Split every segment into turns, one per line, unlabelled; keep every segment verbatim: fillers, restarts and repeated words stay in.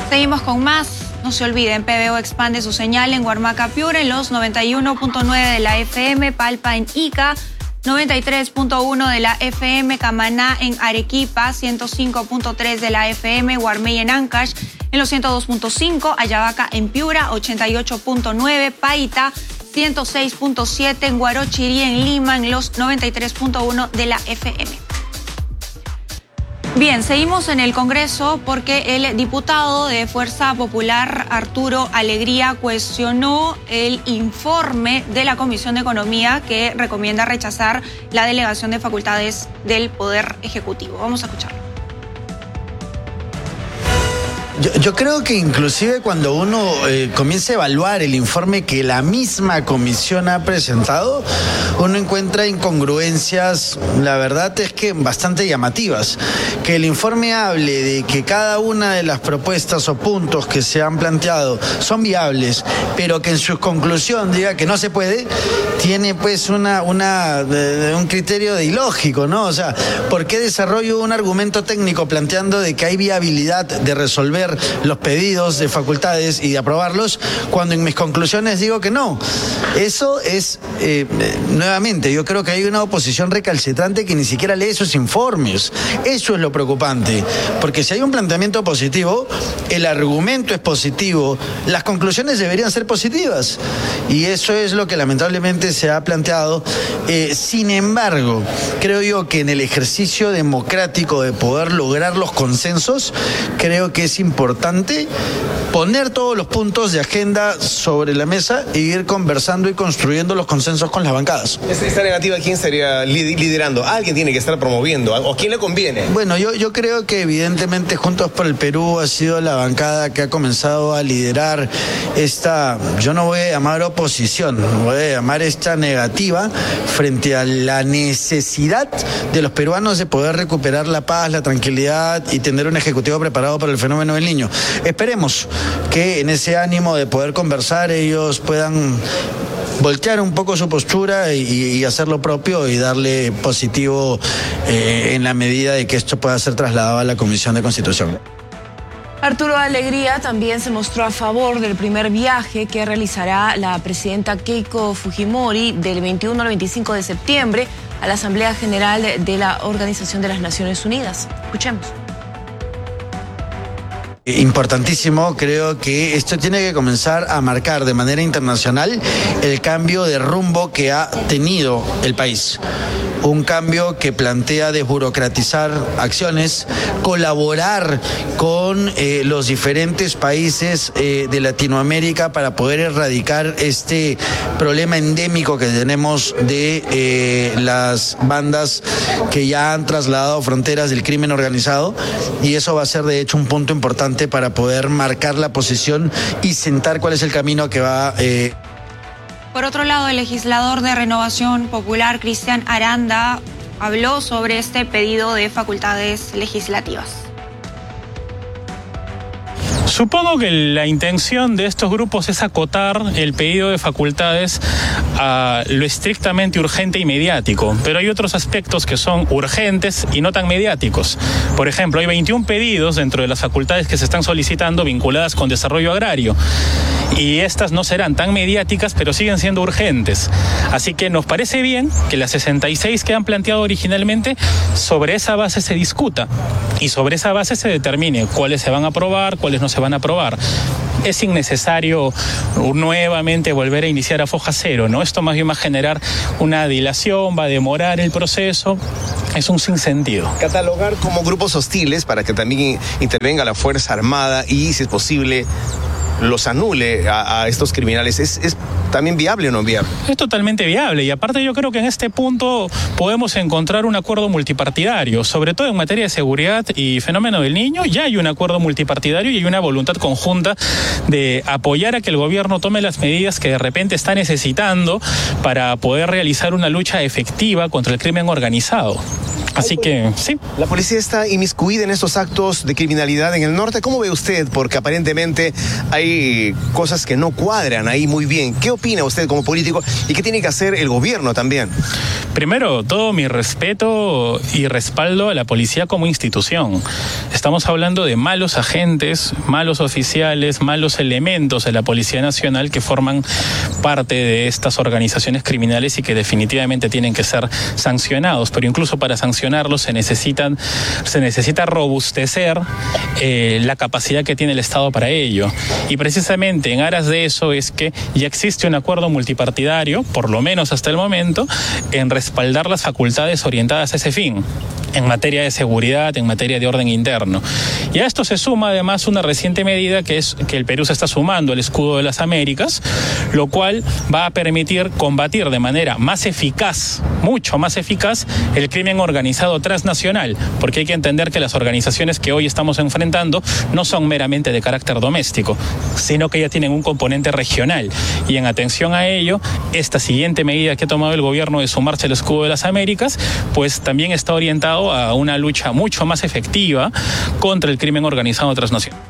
Seguimos con más. No se olviden, P B O expande su señal en Huarmaca, Piura, en los noventa y uno punto nueve de la F M, Palpa en Ica, noventa y tres punto uno de la F M, Camaná en Arequipa, ciento cinco punto tres de la F M, Huarmey en Ancash, en los ciento dos punto cinco, Ayabaca en Piura, ochenta y ocho punto nueve, Paita, ciento seis punto siete, en Huarochirí en Lima, en los noventa y tres punto uno de la F M. Bien, seguimos en el Congreso porque el diputado de Fuerza Popular, Arturo Alegría, cuestionó el informe de la Comisión de Economía que recomienda rechazar la delegación de facultades del Poder Ejecutivo. Vamos a escucharlo.
Yo, yo creo que inclusive cuando uno eh, comienza a evaluar el informe que la misma comisión ha presentado, uno encuentra incongruencias, la verdad es que bastante llamativas. Que el informe hable de que cada una de las propuestas o puntos que se han planteado son viables, pero que en su conclusión diga que no se puede, tiene pues una, una, de, de un criterio de ilógico, ¿no? O sea, ¿por qué desarrollo un argumento técnico planteando de que hay viabilidad de resolver los pedidos de facultades y de aprobarlos, cuando en mis conclusiones digo que no? Eso es, eh, nuevamente, yo creo que hay una oposición recalcitrante que ni siquiera lee esos informes. Eso es lo preocupante, porque si hay un planteamiento positivo, el argumento es positivo, las conclusiones deberían ser positivas, y eso es lo que lamentablemente se ha planteado. Eh, sin embargo, creo yo que en el ejercicio democrático de poder lograr los consensos, creo que es importante importante poner todos los puntos de agenda sobre la mesa e ir conversando y construyendo los consensos con las bancadas.
¿Esta negativa quién estaría liderando? Alguien tiene que estar promoviendo, ¿o quién le conviene?
Bueno, yo, yo creo que evidentemente Juntos por el Perú ha sido la bancada que ha comenzado a liderar esta, yo no voy a llamar oposición, voy a llamar esta negativa frente a la necesidad de los peruanos de poder recuperar la paz, la tranquilidad y tener un ejecutivo preparado para el fenómeno del Niño. Esperemos que en ese ánimo de poder conversar ellos puedan voltear un poco su postura y, y hacer lo propio y darle positivo eh, en la medida de que esto pueda ser trasladado a la Comisión de Constitución.
Arturo Alegría también se mostró a favor del primer viaje que realizará la presidenta Keiko Fujimori del veintiuno al veinticinco de septiembre a la Asamblea General de la Organización de las Naciones Unidas. Escuchemos.
Importantísimo, creo que esto tiene que comenzar a marcar de manera internacional el cambio de rumbo que ha tenido el país. Un cambio que plantea desburocratizar acciones, colaborar con eh, los diferentes países eh, de Latinoamérica para poder erradicar este problema endémico que tenemos de eh, las bandas que ya han trasladado fronteras del crimen organizado, y eso va a ser de hecho un punto importante para poder marcar la posición y sentar cuál es el camino que va... Eh...
Por otro lado, el legislador de Renovación Popular, Cristian Aranda, habló sobre este pedido de facultades legislativas.
Supongo que la intención de estos grupos es acotar el pedido de facultades a lo estrictamente urgente y mediático, pero hay otros aspectos que son urgentes y no tan mediáticos. Por ejemplo, hay veintiún pedidos dentro de las facultades que se están solicitando vinculadas con desarrollo agrario, y estas no serán tan mediáticas, pero siguen siendo urgentes. Así que nos parece bien que las sesenta y seis que han planteado originalmente, sobre esa base se discuta y sobre esa base se determine cuáles se van a aprobar, cuáles no se van a aprobar. Es innecesario nuevamente volver a iniciar a foja cero, ¿no? Esto más bien va a generar una dilación, va a demorar el proceso. Es un sinsentido.
Catalogar como grupos hostiles para que también intervenga la Fuerza Armada y, si es posible, los anule a, a estos criminales, ¿es, es también viable o no viable?
Es totalmente viable, y aparte yo creo que en este punto podemos encontrar un acuerdo multipartidario, sobre todo en materia de seguridad y fenómeno del niño. Ya hay un acuerdo multipartidario y hay una voluntad conjunta de apoyar a que el gobierno tome las medidas que de repente está necesitando para poder realizar una lucha efectiva contra el crimen organizado. Así que, sí.
La policía está inmiscuida en estos actos de criminalidad en el norte. ¿Cómo ve usted? Porque aparentemente hay cosas que no cuadran ahí muy bien. ¿Qué opina usted como político y qué tiene que hacer el gobierno también?
Primero, todo mi respeto y respaldo a la policía como institución. estamos hablando de malos agentes, malos oficiales, malos elementos de la Policía Nacional que forman parte de estas organizaciones criminales y que definitivamente tienen que ser sancionados, pero incluso para sancionarlos se necesitan, se necesita robustecer eh, la capacidad que tiene el Estado para ello. Y precisamente en aras de eso es que ya existe un acuerdo multipartidario, por lo menos hasta el momento, en respaldar las facultades orientadas a ese fin, en materia de seguridad, en materia de orden interno. Y a esto se suma además una reciente medida que es que el Perú se está sumando al escudo de las Américas, lo cual va a permitir combatir de manera más eficaz, mucho más eficaz, el crimen organizado transnacional, porque hay que entender que las organizaciones que hoy estamos enfrentando no son meramente de carácter doméstico, sino que ya tienen un componente regional. Y en atención a ello, esta siguiente medida que ha tomado el gobierno de sumarse al escudo de las Américas, pues también está orientado a una lucha mucho más efectiva contra el crimen organizado transnacional.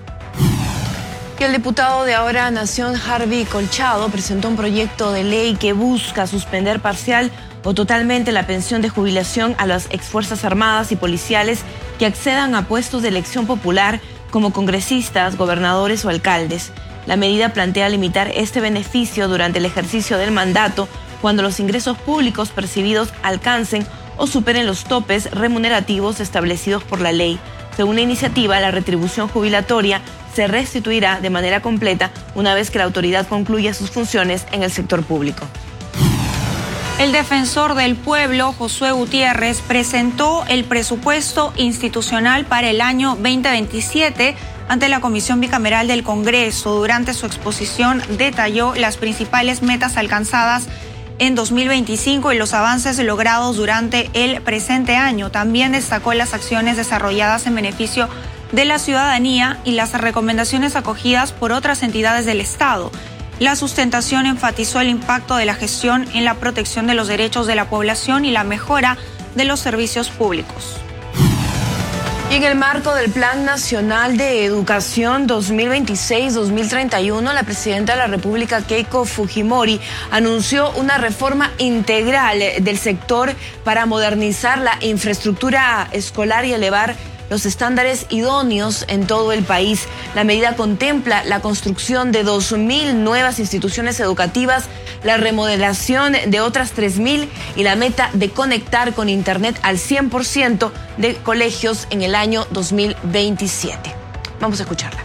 Y el diputado de Ahora Nación, Harvey Colchado, presentó un proyecto de ley que busca suspender parcial o totalmente la pensión de jubilación a las exfuerzas armadas y policiales que accedan a puestos de elección popular como congresistas, gobernadores o alcaldes. La medida plantea limitar este beneficio durante el ejercicio del mandato cuando los ingresos públicos percibidos alcancen o superen los topes remunerativos establecidos por la ley. Según la iniciativa, la retribución jubilatoria se restituirá de manera completa una vez que la autoridad concluya sus funciones en el sector público.
El defensor del pueblo, Josué Gutiérrez, presentó el presupuesto institucional para el año veinte veintisiete ante la Comisión Bicameral del Congreso. Durante su exposición detalló las principales metas alcanzadas en dos mil veinticinco y los avances logrados durante el presente año. También destacó las acciones desarrolladas en beneficio de la ciudadanía y las recomendaciones acogidas por otras entidades del Estado. La sustentación enfatizó el impacto de la gestión en la protección de los derechos de la población y la mejora de los servicios públicos.
Y en el marco del Plan Nacional de Educación dos mil veintiséis a dos mil treinta y uno, la presidenta de la República, Keiko Fujimori, anunció una reforma integral del sector para modernizar la infraestructura escolar y elevar los estándares idóneos en todo el país. La medida contempla la construcción de dos mil nuevas instituciones educativas, la remodelación de otras tres mil y la meta de conectar con Internet al cien por ciento de colegios en el año dos mil veintisiete. Vamos a escucharla.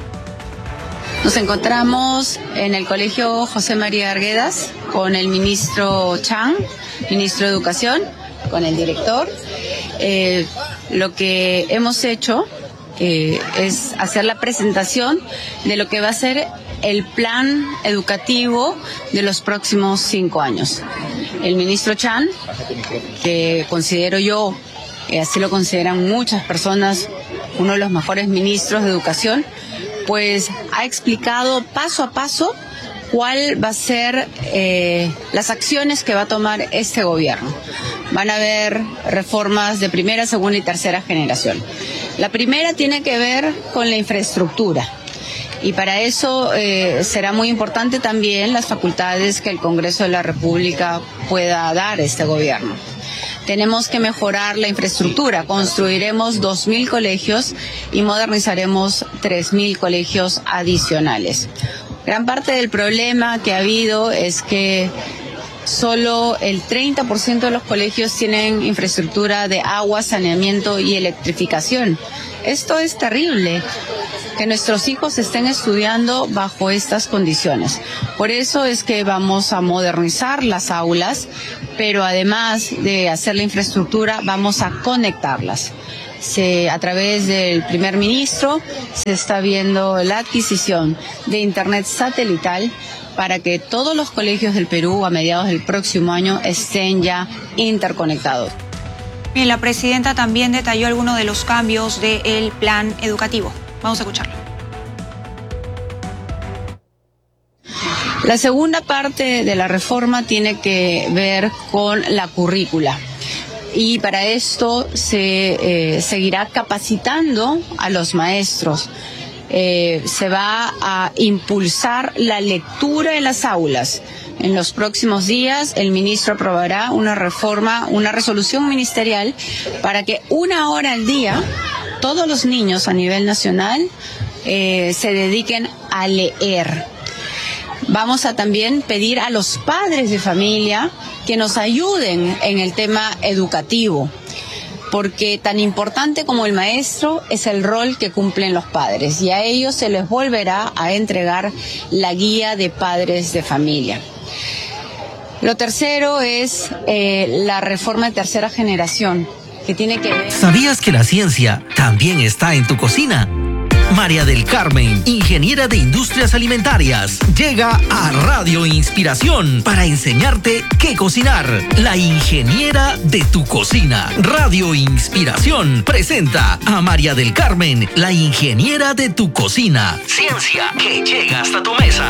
Nos encontramos en el Colegio José María Arguedas con el ministro Chang, ministro de Educación, con el director. Eh, lo que hemos hecho eh, es hacer la presentación de lo que va a ser el plan educativo de los próximos cinco años. El ministro Chan, que considero yo, eh, así lo consideran muchas personas, uno de los mejores ministros de educación, pues ha explicado paso a paso cuál va a ser eh, las acciones que va a tomar este gobierno. Van a haber reformas de primera, segunda y tercera generación. La primera tiene que ver con la infraestructura. Y para eso eh, será muy importante también las facultades que el Congreso de la República pueda dar a este gobierno. Tenemos que mejorar la infraestructura. Construiremos dos mil colegios y modernizaremos tres mil colegios adicionales. Gran parte del problema que ha habido es que solo el treinta por ciento de los colegios tienen infraestructura de agua, saneamiento y electrificación. Esto es terrible, que nuestros hijos estén estudiando bajo estas condiciones. Por eso es que vamos a modernizar las aulas, pero además de hacer la infraestructura, vamos a conectarlas. Se, a través del primer ministro se está viendo la adquisición de internet satelital para que todos los colegios del Perú a mediados del próximo año estén ya interconectados.
Bien, la presidenta también detalló algunos de los cambios del plan educativo. Vamos a escucharlo.
La segunda parte de la reforma tiene que ver con la currícula. Y para esto se eh, seguirá capacitando a los maestros. Eh, se va a impulsar la lectura en las aulas. En los próximos días el ministro aprobará una reforma, una resolución ministerial para que una hora al día todos los niños a nivel nacional eh, se dediquen a leer. Vamos a también pedir a los padres de familia que nos ayuden en el tema educativo, porque tan importante como el maestro es el rol que cumplen los padres, y a ellos se les volverá a entregar la guía de padres de familia. Lo tercero es eh, la reforma de tercera generación, que tiene que ver...
¿Sabías que la ciencia también está en tu cocina? María del Carmen, ingeniera de industrias alimentarias, llega a Radio Inspiración para enseñarte qué cocinar. La ingeniera de tu cocina. Radio Inspiración presenta a María del Carmen, la ingeniera de tu cocina. Ciencia que llega hasta tu mesa.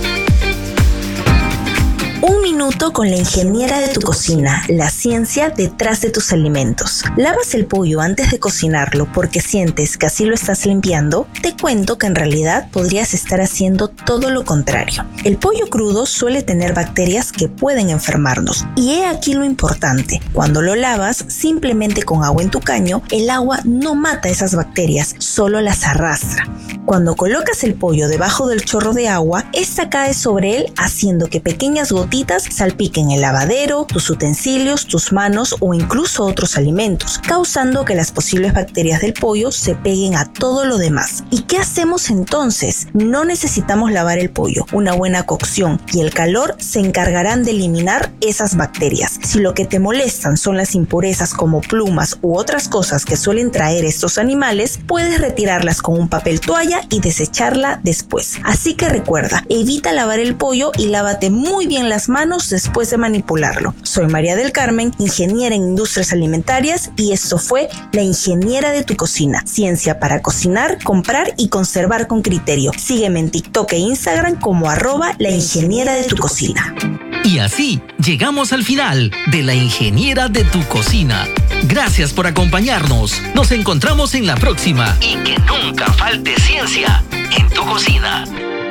Un minuto con la ingeniera de tu cocina, la ciencia detrás de tus alimentos. ¿Lavas el pollo antes de cocinarlo porque sientes que así lo estás limpiando? Te cuento que en realidad podrías estar haciendo todo lo contrario. El pollo crudo suele tener bacterias que pueden enfermarnos. Y he aquí lo importante. Cuando lo lavas simplemente con agua en tu caño, el agua no mata esas bacterias, solo las arrastra. Cuando colocas el pollo debajo del chorro de agua, esta cae sobre él haciendo que pequeñas gotitas salpiquen el lavadero, tus utensilios, tus manos o incluso otros alimentos, causando que las posibles bacterias del pollo se peguen a todo lo demás. ¿Y qué hacemos entonces? No necesitamos lavar el pollo. Una buena cocción y el calor se encargarán de eliminar esas bacterias. Si lo que te molestan son las impurezas como plumas u otras cosas que suelen traer estos animales, puedes retirarlas con un papel toalla y desecharla después. Así que recuerda, evita lavar el pollo y lávate muy bien las manos después de manipularlo. Soy María del Carmen, ingeniera en industrias alimentarias, y esto fue La Ingeniera de tu Cocina. Ciencia para cocinar, comprar y conservar con criterio. Sígueme en TikTok e Instagram como arroba La Ingeniera de tu Cocina.
Y así llegamos al final de La Ingeniera de tu Cocina. Gracias por acompañarnos. Nos encontramos en la próxima. Y que nunca falte ciencia en tu cocina.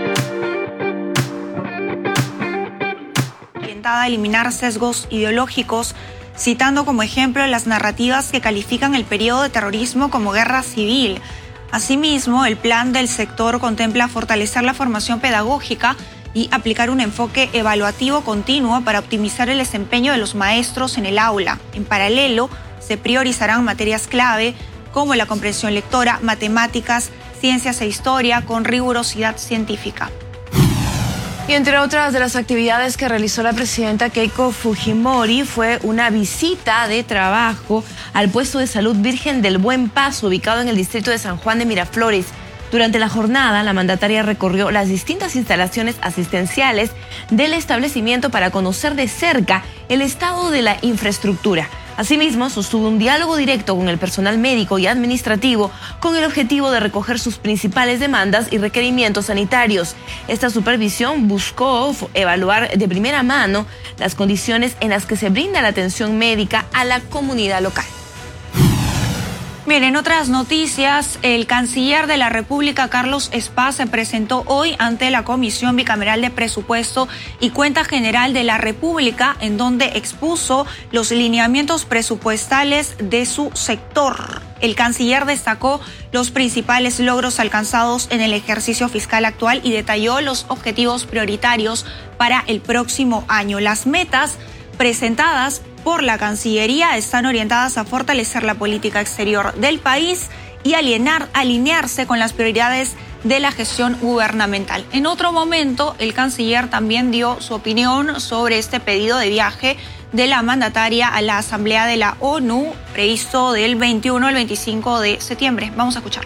A eliminar sesgos ideológicos, citando como ejemplo las narrativas que califican el periodo de terrorismo como guerra civil. Asimismo, el plan del sector contempla fortalecer la formación pedagógica y aplicar un enfoque evaluativo continuo para optimizar el desempeño de los maestros en el aula. En paralelo, se priorizarán materias clave como la comprensión lectora, matemáticas, ciencias e historia con rigurosidad científica.
Y entre otras de las actividades que realizó la presidenta Keiko Fujimori fue una visita de trabajo al puesto de salud Virgen del Buen Paso, ubicado en el distrito de San Juan de Miraflores. Durante la jornada, la mandataria recorrió las distintas instalaciones asistenciales del establecimiento para conocer de cerca el estado de la infraestructura. Asimismo, sostuvo un diálogo directo con el personal médico y administrativo con el objetivo de recoger sus principales demandas y requerimientos sanitarios. Esta supervisión buscó evaluar de primera mano las condiciones en las que se brinda la atención médica a la comunidad local.
Bien, en otras noticias, el canciller de la República, Carlos Espá, se presentó hoy ante la Comisión Bicameral de Presupuesto y Cuenta General de la República, en donde expuso los lineamientos presupuestales de su sector. El canciller destacó los principales logros alcanzados en el ejercicio fiscal actual y detalló los objetivos prioritarios para el próximo año. Las metas presentadas por la Cancillería están orientadas a fortalecer la política exterior del país y alienar, alinearse con las prioridades de la gestión gubernamental. En otro momento, el canciller también dio su opinión sobre este pedido de viaje de la mandataria a la Asamblea de la ONU, previsto del veintiuno al veinticinco de septiembre. Vamos a escucharlo.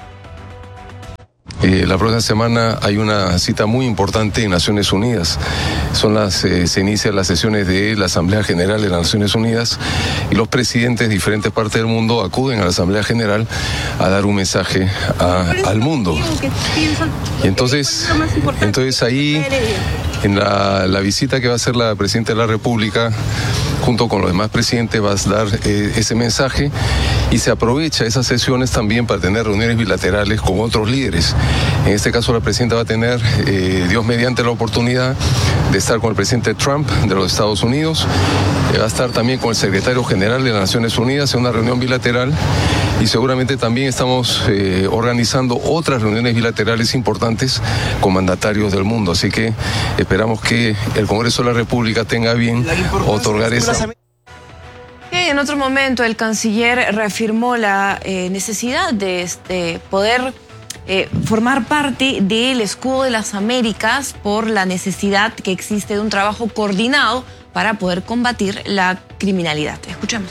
Eh, la próxima semana hay una cita muy importante en Naciones Unidas. Son las, eh, se inician las sesiones de la Asamblea General de las Naciones Unidas y los presidentes de diferentes partes del mundo acuden a la Asamblea General a dar un mensaje a, al mundo. Y entonces, entonces ahí, en la, la visita que va a hacer la Presidenta de la República, junto con los demás presidentes, va a dar eh, ese mensaje y se aprovecha esas sesiones también para tener reuniones bilaterales con otros líderes. En este caso la presidenta va a tener, eh, Dios mediante, la oportunidad de estar con el presidente Trump de los Estados Unidos, eh, va a estar también con el secretario general de las Naciones Unidas en una reunión bilateral, y seguramente también estamos eh, organizando otras reuniones bilaterales importantes con mandatarios del mundo. Así que esperamos que el Congreso de la República tenga bien otorgar esa...
En otro momento, el canciller reafirmó la eh, necesidad de este, poder eh, formar parte del Escudo de las Américas por la necesidad que existe de un trabajo coordinado para poder combatir la criminalidad. Escuchemos.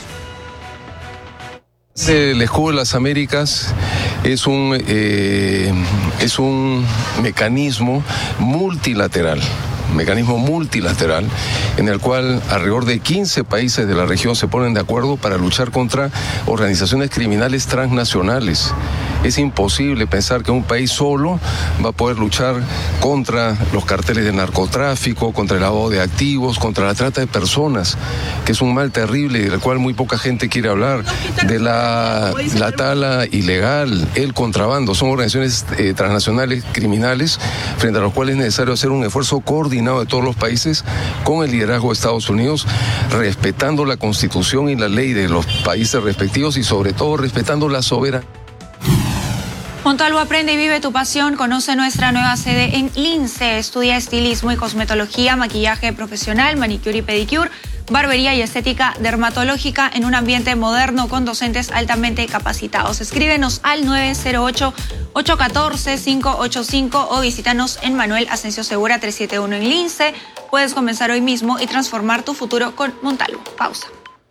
El Escudo de las Américas es un, eh, es un mecanismo multilateral. mecanismo multilateral en el cual alrededor de quince países de la región se ponen de acuerdo para luchar contra organizaciones criminales transnacionales. Es imposible pensar que un país solo va a poder luchar contra los carteles de narcotráfico, contra el lavado de activos, contra la trata de personas, que es un mal terrible y del cual muy poca gente quiere hablar, de la, la tala ilegal, el contrabando. Son organizaciones eh, transnacionales criminales frente a los cuales es necesario hacer un esfuerzo coordinado de todos los países con el liderazgo de Estados Unidos, respetando la Constitución y la ley de los países respectivos y sobre todo respetando la soberanía.
Montalvo, aprende y vive tu pasión. Conoce nuestra nueva sede en Lince. Estudia estilismo y cosmetología, maquillaje profesional, manicure y pedicure, barbería y estética dermatológica en un ambiente moderno con docentes altamente capacitados. Escríbenos al nueve cero ocho, ocho uno cuatro, cinco ocho cinco o visítanos en Manuel Asensio Segura trescientos setenta y uno en Lince. Puedes comenzar hoy mismo y transformar tu futuro con Montalvo. Pausa.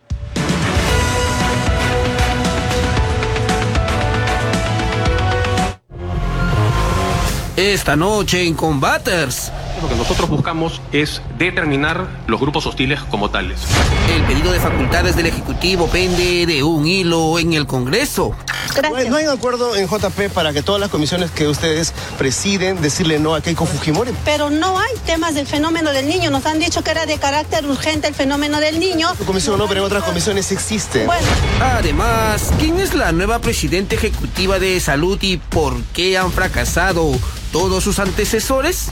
Esta noche en Combaters.
Lo que nosotros buscamos es determinar los grupos hostiles como tales.
El pedido de facultades del Ejecutivo pende de un hilo en el Congreso.
Gracias. ¿No hay un acuerdo en J P para que todas las comisiones que ustedes presiden decirle no a Keiko Fujimori?
Pero no hay temas del fenómeno del niño. Nos han dicho que era de carácter urgente el fenómeno del niño.
En su comisión no, pero en otras comisiones existe.
Bueno.
Además, ¿quién es la nueva presidenta ejecutiva de salud y por qué han fracasado todos sus antecesores?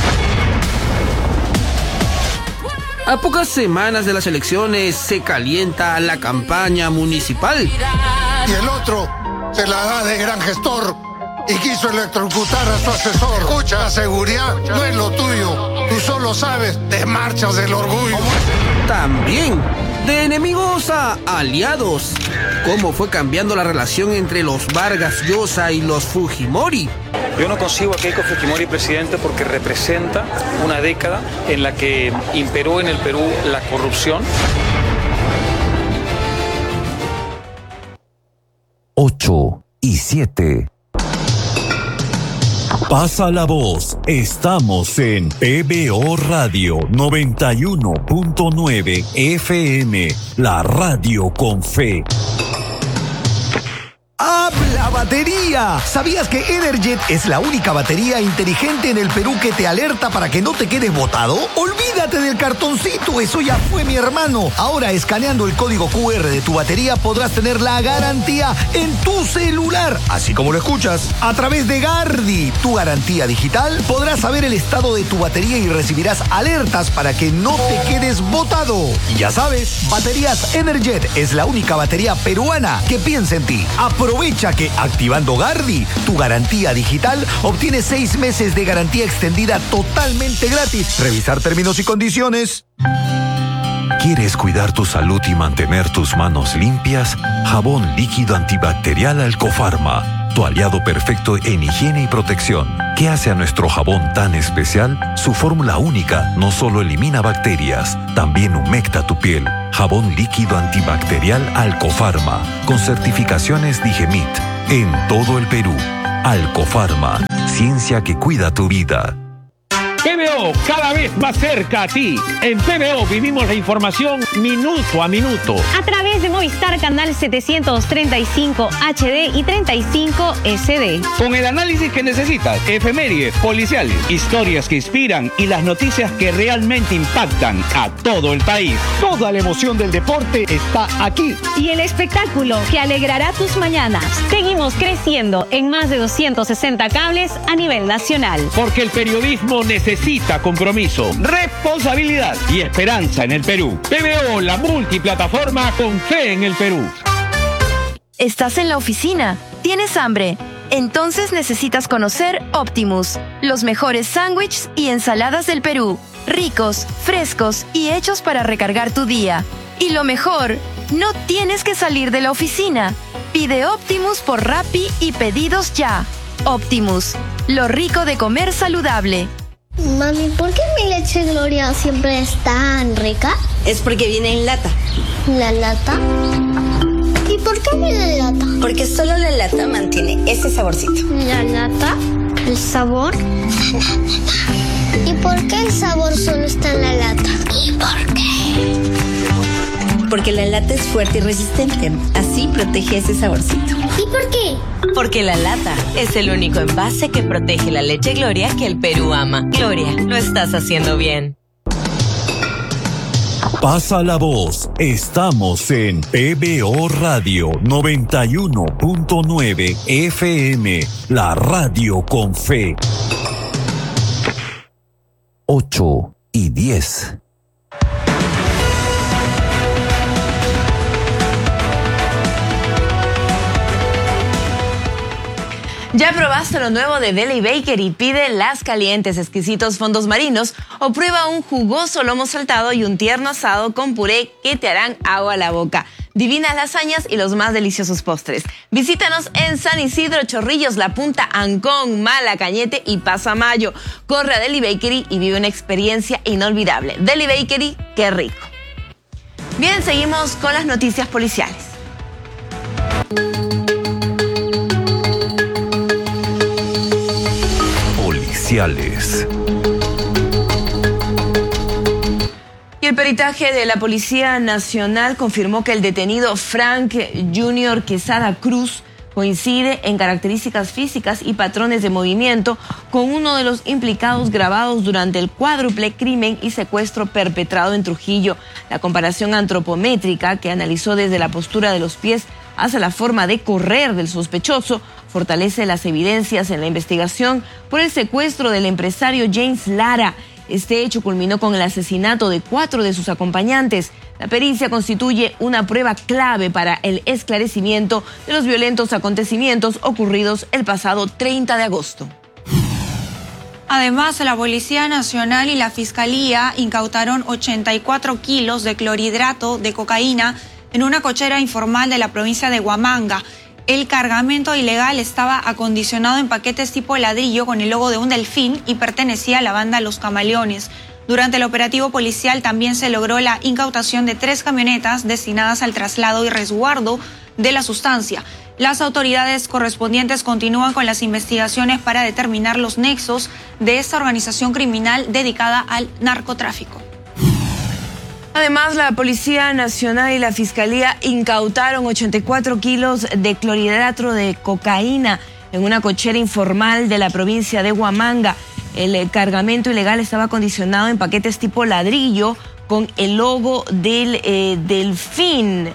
A pocas semanas de las elecciones se calienta la campaña municipal.
Y el otro se la da de gran gestor y quiso electrocutar a su asesor. Escucha, la seguridad no es lo tuyo. Tú solo sabes de marchas del orgullo.
También de enemigos a aliados. ¿Cómo fue cambiando la relación entre los Vargas Llosa y los Fujimori?
Yo no concibo a Keiko Fujimori presidente porque representa una década en la que imperó en el Perú la corrupción.
Ocho y siete. Pasa la voz. Estamos en P B O Radio noventa y uno punto nueve F M, la radio con fe.
¡Habla batería! ¿Sabías que Energet es la única batería inteligente en el Perú que te alerta para que no te quedes botado? ¡Olvídate del cartoncito! Eso ya fue, mi hermano. Ahora, escaneando el código Q R de tu batería, podrás tener la garantía en tu celular. Así como lo escuchas. A través de Gardi, tu garantía digital, podrás saber el estado de tu batería y recibirás alertas para que no te quedes botado. Y ya sabes, Baterías Energet es la única batería peruana que piensa en ti. Aprovecha que activando Gardi, tu garantía digital, obtienes seis meses de garantía extendida totalmente gratis. Revisar términos y condiciones.
¿Quieres cuidar tu salud y mantener tus manos limpias? Jabón líquido antibacterial Alcofarma, tu aliado perfecto en higiene y protección. ¿Qué hace a nuestro jabón tan especial? Su fórmula única no solo elimina bacterias, también humecta tu piel. Jabón líquido antibacterial Alcofarma, con certificaciones Digemit, en todo el Perú. Alcofarma, ciencia que cuida tu vida.
P B O, cada vez más cerca a ti. En P B O vivimos la información minuto a minuto.
A través de Movistar Canal setecientos treinta y cinco H D y treinta y cinco S D.
Con el análisis que necesitas, efemérides, policiales, historias que inspiran y las noticias que realmente impactan a todo el país. Toda la emoción del deporte está aquí.
Y el espectáculo que alegrará tus mañanas. Seguimos creciendo en más de doscientos sesenta cables a nivel nacional.
Porque el periodismo necesita compromiso, responsabilidad y esperanza en el Perú. P B O, la multiplataforma con fe en el Perú.
¿Estás en la oficina? ¿Tienes hambre? Entonces necesitas conocer Optimus, los mejores sándwiches y ensaladas del Perú. Ricos, frescos y hechos para recargar tu día. Y lo mejor, no tienes que salir de la oficina. Pide Optimus por Rappi y pedidos ya. Optimus, lo rico de comer saludable.
Mami, ¿por qué mi leche Gloria siempre es tan rica?
Es porque viene en lata.
¿La lata? ¿Y por qué viene en lata?
Porque solo la lata mantiene ese saborcito.
¿La lata? ¿El sabor? ¿Y por qué el sabor solo está en la lata? ¿Y por qué?
Porque la lata es fuerte y resistente. Así protege ese saborcito.
¿Y por qué?
Porque la lata es el único envase que protege la leche Gloria que el Perú ama. Gloria, lo estás haciendo bien.
Pasa la voz. Estamos en P B O Radio noventa y uno punto nueve F M, la radio con fe. ocho y diez.
¿Ya probaste lo nuevo de Deli Bakery? Pide las calientes, exquisitos fondos marinos o prueba un jugoso lomo saltado y un tierno asado con puré que te harán agua a la boca. Divinas lasañas y los más deliciosos postres. Visítanos en San Isidro, Chorrillos, La Punta, Ancón, Mala, Cañete y Pasamayo. Corre a Deli Bakery y vive una experiencia inolvidable. Deli Bakery, qué rico. Bien, seguimos con las noticias policiales.
Policiales.
Y el peritaje de la Policía Nacional confirmó que el detenido Frank Junior Quesada Cruz coincide en características físicas y patrones de movimiento con uno de los implicados grabados durante el cuádruple crimen y secuestro perpetrado en Trujillo. La comparación antropométrica, que analizó desde la postura de los pies hacia la forma de correr del sospechoso, fortalece las evidencias en la investigación por el secuestro del empresario James Lara. Este hecho culminó con el asesinato de cuatro de sus acompañantes. La pericia constituye una prueba clave para el esclarecimiento de los violentos acontecimientos ocurridos el pasado treinta de agosto.
Además, la Policía Nacional y la Fiscalía incautaron ochenta y cuatro kilos de clorhidrato de cocaína en una cochera informal de la provincia de Huamanga. El cargamento ilegal estaba acondicionado en paquetes tipo ladrillo con el logo de un delfín y pertenecía a la banda Los Camaleones. Durante el operativo policial también se logró la incautación de tres camionetas destinadas al traslado y resguardo de la sustancia. Las autoridades correspondientes continúan con las investigaciones para determinar los nexos de esta organización criminal dedicada al narcotráfico.
Además, la Policía Nacional y la Fiscalía incautaron ochenta y cuatro kilos de clorhidrato de cocaína en una cochera informal de la provincia de Huamanga. El cargamento ilegal estaba acondicionado en paquetes tipo ladrillo con el logo del eh, delfín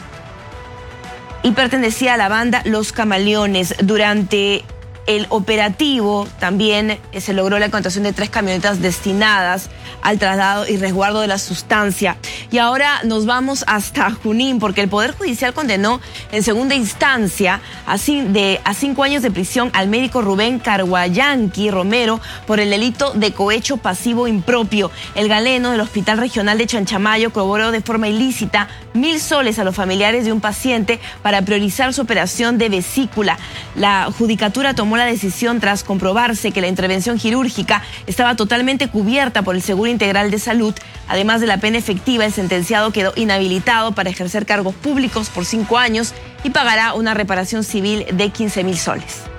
y pertenecía a la banda Los Camaleones. Durante el operativo también eh, se logró la incautación de tres camionetas destinadas al traslado y resguardo de la sustancia. Y ahora nos vamos hasta Junín, porque el Poder Judicial condenó en segunda instancia a, de, a cinco años de prisión al médico Rubén Carguayanqui Romero por el delito de cohecho pasivo impropio. El galeno del Hospital Regional de Chanchamayo cobró de forma ilícita mil soles a los familiares de un paciente para priorizar su operación de vesícula. La judicatura tomó la decisión tras comprobarse que la intervención quirúrgica estaba totalmente cubierta por el Seguro Integral de Salud. Además de la pena efectiva, el sentenciado quedó inhabilitado para ejercer cargos públicos por cinco años y pagará una reparación civil de quince mil soles.